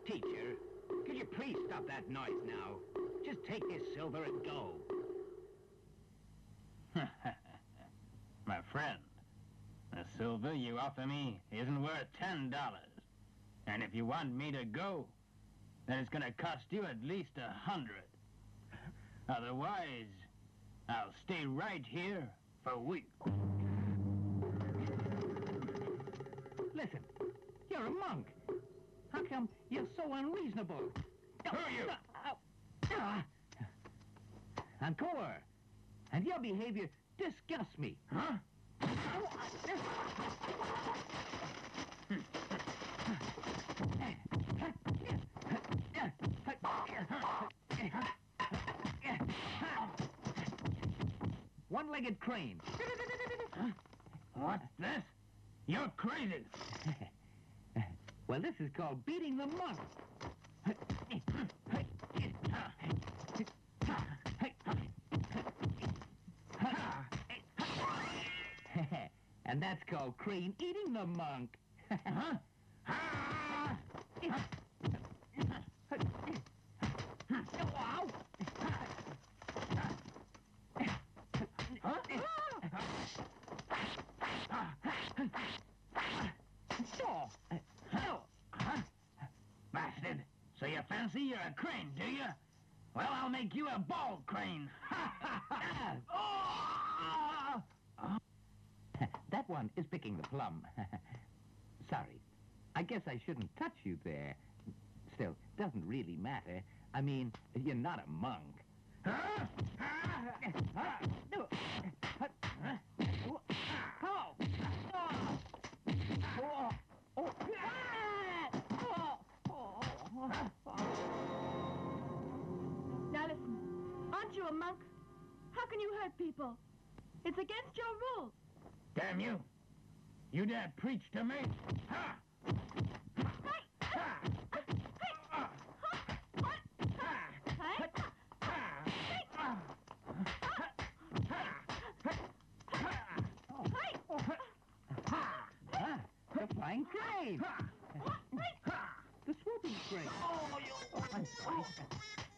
Teacher, could you please stop that noise now? Just take this silver and go. My friend, the silver you offer me isn't worth $10. And if you want me to go, then it's gonna cost you at least 100. Otherwise, I'll stay right here for weeks. Listen, you're a monk. How come you're so unreasonable? Who are you? Encore. And your behavior disgusts me. Huh? One-legged crane. What's this? You're crazy. Well, this is called beating the monk. And that's called crane eating the monk. Huh? Bastard! So you fancy you're a crane, do you? Well, I'll make you a ball crane. That one is picking the plum. Sorry. I guess I shouldn't touch you there. Still, doesn't really matter. I mean, you're not a monk. Now listen, aren't you a monk? How can you hurt people? It's against your rules. Damn you! You dare preach to me? Ha! The flying crane! The swooping crane! Oh, you...